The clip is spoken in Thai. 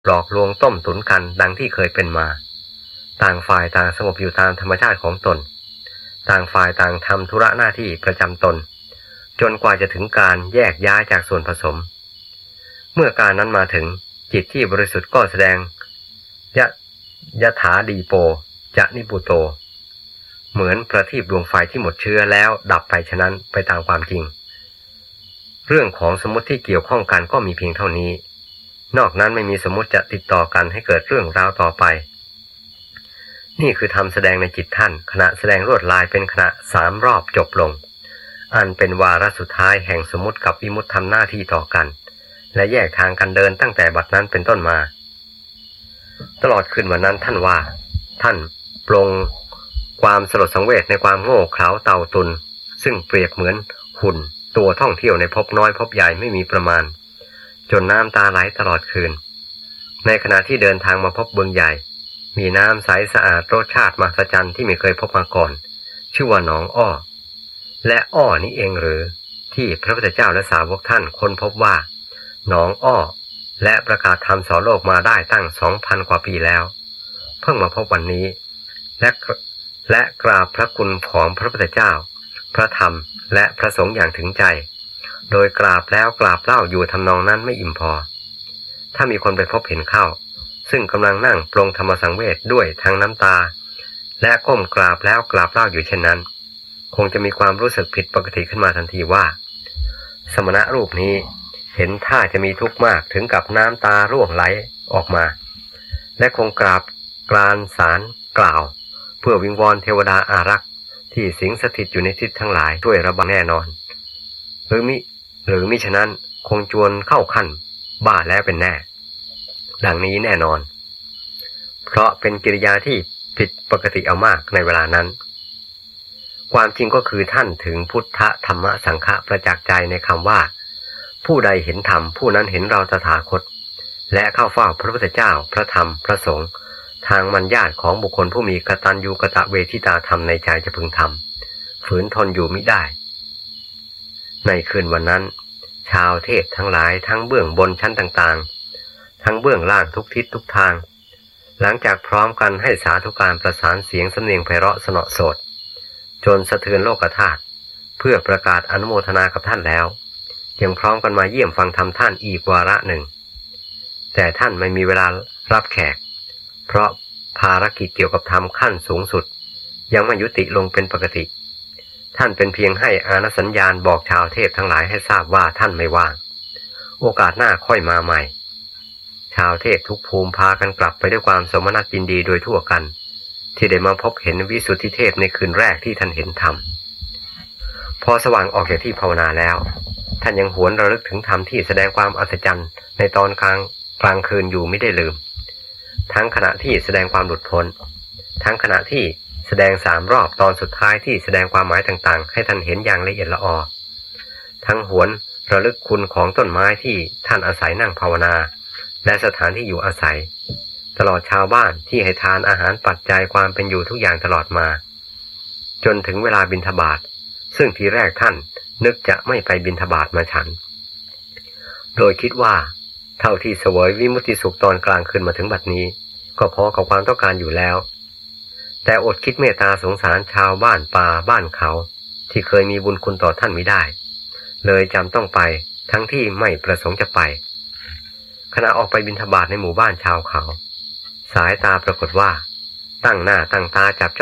หลอกลวงต้มตุ๋นกันดังที่เคยเป็นมาต่างฝ่ายต่างสงบอยู่ตามธรรมชาติของตนต่างฝ่ายต่างทำธุระหน้าที่ประจำตนจนกว่าจะถึงการแยกย้ายจากส่วนผสมเมื่อการนั้นมาถึงจิตที่บริสุทธิ์ก็แสดงยถาดีโปจะนิปุโตเหมือนประทีปดวงไฟที่หมดเชื้อแล้วดับไปฉะนั้นไปตามความจริงเรื่องของสมมติที่เกี่ยวข้องกันก็มีเพียงเท่านี้นอกนั้นไม่มีสมมติจะติดต่อกันให้เกิดเรื่องราวต่อไปนี่คือธรรมแสดงในจิตท่านขณะแสดงลวดลายเป็นขณะ3 รอบจบลงอันเป็นวาระสุดท้ายแห่งสมมติกับวิมุตติทำหน้าที่ต่อกันและแยกทางกันเดินตั้งแต่บัดนั้นเป็นต้นมาตลอดคืนวันนั้นท่านว่าท่านปลงความสลดสังเวชในความโง่เขลาเต่าตุนซึ่งเปรียบเหมือนหุ่นตัวท่องเที่ยวในภพน้อยภพใหญ่ไม่มีประมาณจนน้ำตาไหลตลอดคืนในขณะที่เดินทางมาพบบึงใหญ่มีน้ำใสสะอาดรสชาติมหัศจรรย์ที่ไม่เคยพบมาก่อนชื่อว่าหนองอ้อและอ้อนี้เองหรือที่พระพุทธเจ้าและสาวกท่านค้นพบว่าหนองอ้อและประกาศธรรมสอนโลกมาได้ตั้ง 2,000 กว่าปีแล้วเพิ่งมาพบวันนี้และกราบพระคุณของพระพุทธเจ้าพระธรรมและพระสงฆ์อย่างถึงใจโดยกราบแล้วกราบเล่าอยู่ทำนองนั้นไม่อิ่มพอถ้ามีคนไปพบเห็นเข้าซึ่งกำลังนั่งปรงธรรมสังเวชด้วยทั้งน้ำตาและก้มกราบแล้วกราบเล่าอยู่เช่นนั้นคงจะมีความรู้สึกผิดปกติขึ้นมาทันทีว่าสมณะรูปนี้เห็นท่าจะมีทุกข์มากถึงกับน้ำตาร่วงไหลออกมาและคงกราบกรานสารกล่าวเพื่อวิงวอนเทวดาอารักษ์ที่สิงสถิตอยู่ในทิศทั้งหลายช่วยระบังแน่นอนหรือมิฉะนั้นคงจวนเข้าขั้นบ้าแล้วเป็นแน่ดังนี้แน่นอนเพราะเป็นกิริยาที่ผิดปกติเอามากในเวลานั้นความจริงก็คือท่านถึงพุทธธรรมสังฆะประจักษ์ใจในคำว่าผู้ใดเห็นธรรมผู้นั้นเห็นเราตถาคตและเข้าเฝ้าพระพุทธเจ้าพระธรรมพระสงฆ์ทางมัญญาติของบุคคลผู้มีกตัญญูกตเวทิตาธรรมในใจจะพึงทำฝืนทนอยู่มิได้ในคืนวันนั้นชาวเทพทั้งหลายทั้งเบื้องบนชั้นต่างๆทั้งเบื้องล่างทุกทิศทุกทางหลังจากพร้อมกันให้สาธุการประสานเสียงสำเนียงไพเราะสนอโสดจนสะเทือนโลกธาตุเพื่อประกาศอนุโมทนากับท่านแล้วยังพร้อมกันมาเยี่ยมฟังธรรมท่านอีกวาระหนึ่งแต่ท่านไม่มีเวลารับแขกเพราะภารกิจเกี่ยวกับธรรมขั้นสูงสุดยังไม่ยุติลงเป็นปกติท่านเป็นเพียงให้อานัสสัญญาณบอกชาวเทพทั้งหลายให้ทราบว่าท่านไม่ว่างโอกาสหน้าค่อยมาใหม่ชาวเทพทุกภูมิพากันกลับไปด้วยความสมนัสยินดีโดยทั่วกันที่ได้มาพบเห็นวิสุทธิเทพในคืนแรกที่ท่านเห็นธรรมพอสว่างออกจากที่ภาวนาแล้วท่านยังหวนระลึกถึงธรรมที่แสดงความอัศจรรย์ในตอนกลางคืนอยู่ไม่ได้ลืมทั้งขณะที่แสดงความหลุดพ้นทั้งขณะที่แสดง3 รอบตอนสุดท้ายที่แสดงความหมายต่างๆให้ท่านเห็นอย่างละเอียดละออทั้งหวนระลึกคุณของต้นไม้ที่ท่านอาศัยนั่งภาวนาและสถานที่อยู่อาศัยตลอดชาวบ้านที่ให้ทานอาหารปัจจัยความเป็นอยู่ทุกอย่างตลอดมาจนถึงเวลาบิณฑบาตซึ่งทีแรกท่านนึกจะไม่ไปบิณฑบาตมาฉันโดยคิดว่าเท่าที่เสวยวิมุตติสุขตอนกลางคืนมาถึงบัดนี้ก็พอกับความต้องการอยู่แล้วแต่อดคิดเมตตาสงสารชาวบ้านป่าบ้านเขาที่เคยมีบุญคุณต่อท่านมิได้เลยจำต้องไปทั้งที่ไม่ประสงค์จะไปขณะออกไปบิณฑบาตในหมู่บ้านชาวเขาสายตาปรากฏว่าตั้งหน้าตั้งตาจับจ้อง